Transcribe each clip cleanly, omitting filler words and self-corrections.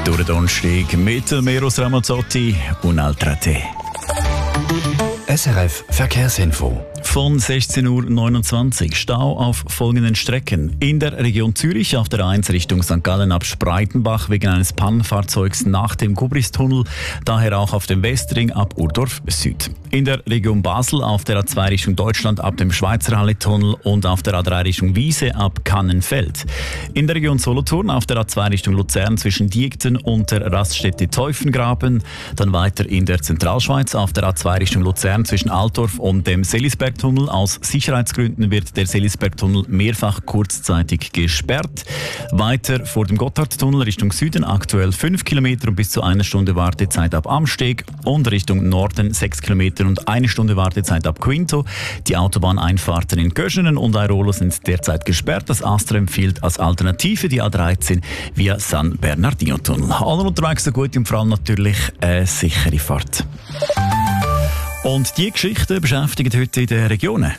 durch den Donnerstag mit Meros Ramazzotti und Altrate. SRF Verkehrsinfo. Von 16.29 Uhr Stau auf folgenden Strecken. In der Region Zürich auf der A1 Richtung St. Gallen ab Spreitenbach wegen eines Pannenfahrzeugs nach dem Kubristunnel. Daher auch auf dem Westring ab Urdorf Süd. In der Region Basel auf der A2 Richtung Deutschland ab dem Schweizerhalle-Tunnel und auf der A3 Richtung Wiese ab Kannenfeld. In der Region Solothurn auf der A2 Richtung Luzern zwischen Diegten und der Raststätte Teufengraben. Dann weiter in der Zentralschweiz auf der A2 Richtung Luzern zwischen Altdorf und dem Selisbergtunnel. Aus Sicherheitsgründen wird der Selisbergtunnel mehrfach kurzzeitig gesperrt. Weiter vor dem Gotthardtunnel Richtung Süden aktuell 5 Kilometer und bis zu 1 Stunde Wartezeit ab Amsteg und Richtung Norden 6 Kilometer und 1 Stunde Wartezeit ab Quinto. Die Autobahneinfahrten in Göschenen und Airolo sind derzeit gesperrt. Das Astra empfiehlt als Alternative die A13 via San Bernardino-Tunnel. Alle unterwegs so gut und vor allem natürlich eine sichere Fahrt. Und diese Geschichten beschäftigen heute in den Regionen.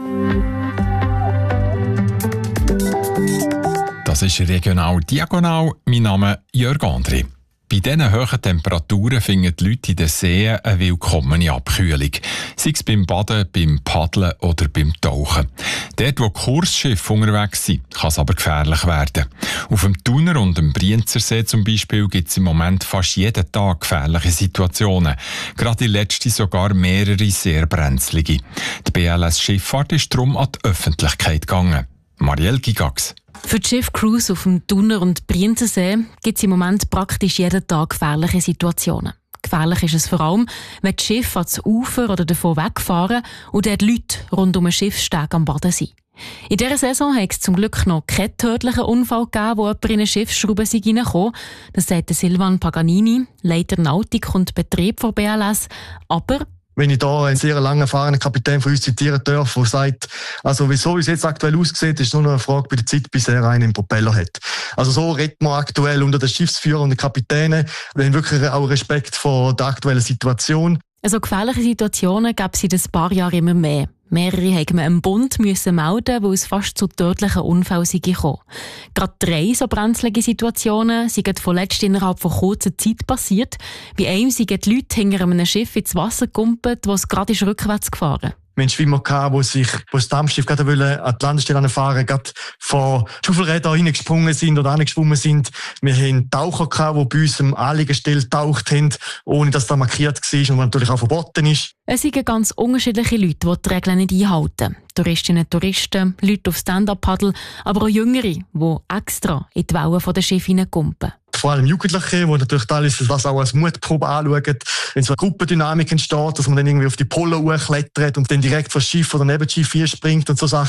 Das ist regional diagonal. Mein Name ist Jörg André. Bei diesen hohen Temperaturen finden die Leute in den Seen eine willkommene Abkühlung. Sei es beim Baden, beim Paddeln oder beim Tauchen. Dort, wo Kursschiffe unterwegs sind, kann es aber gefährlich werden. Auf dem Thuner und dem Brienzersee zum Beispiel gibt es im Moment fast jeden Tag gefährliche Situationen. Gerade die letzte sogar mehrere sehr brenzlige. Die BLS Schifffahrt ist darum an die Öffentlichkeit gegangen. Marielle Gigax. Für die Schiffcrews auf dem Thuner- und Brienzersee gibt es im Moment praktisch jeden Tag gefährliche Situationen. Gefährlich ist es vor allem, wenn die Schiffe ans Ufer oder davon wegfahren und dort Leute rund um den Schiffssteg am Baden sind. In dieser Saison hat es zum Glück noch keinen tödlichen Unfall gegeben, wo jemand in eine Schiffsschraube reingekommen ist. Das sagt Silvan Paganini, Leiter Nautik und Betrieb von BLS. Aber wenn ich da einen sehr lange erfahrenen Kapitän von uns zitieren darf, der sagt, also wieso es jetzt aktuell aussieht, ist nur noch eine Frage bei der Zeit, bis er einen Propeller hat. Also so redet man aktuell unter den Schiffsführern und den Kapitänen. Wir haben wirklich auch Respekt vor der aktuellen Situation. Also gefährliche Situationen gab es in ein paar Jahren immer mehr. Mehrere haben wir im Bund melden, weil es fast zu tödlichen Unfällen gekommen. Gerade 3 so brenzlige Situationen sind vorletzt innerhalb von kurzer Zeit passiert. Bei einem sind die Leute hinter einem Schiff ins Wasser gekumpelt, das gerade rückwärts gefahren ist. Wir hatten Schwimmer, die das Dampfschiff gerade an die Landestelle fahren, gerade von Schaufelrädern reingesprungen sind oder reingeschwommen sind. Wir hatten Taucher, die bei uns am Anliegestelle getaucht haben, ohne dass das markiert war und was natürlich auch verboten ist. Es sind ganz unterschiedliche Leute, die die Regeln nicht einhalten. Touristinnen, Touristen, Leute auf Stand-Up-Paddle, aber auch Jüngere, die extra in die Wellen der Schiffe hineinkumpen. Vor allem Jugendliche, die natürlich teilweise das auch als Mutprobe anschauen. Wenn so eine Gruppendynamik entsteht, dass man dann irgendwie auf die Polen hochklettert und dann direkt vom Schiff oder neben das Schiff springt und so Sachen.